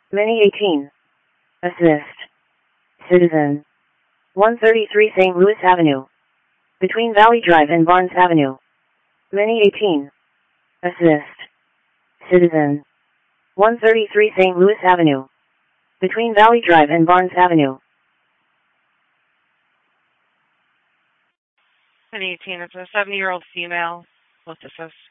Mini 18. Assist. Citizen. 133 St. Louis Avenue. Between Valley Drive and Barnes Avenue. Mini 18. Assist. Citizen. 133 St. Louis Avenue. Between Valley Drive and Barnes Avenue. Mini 18, it's a 70-year-old female with assist.